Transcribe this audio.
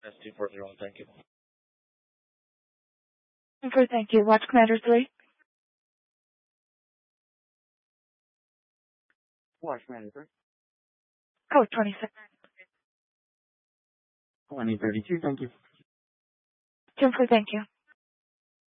S2401. Thank you. Okay, thank you. Watch Commander 3. Watch Manager. Code 26. 2032. Thank you. Jim 4, thank you.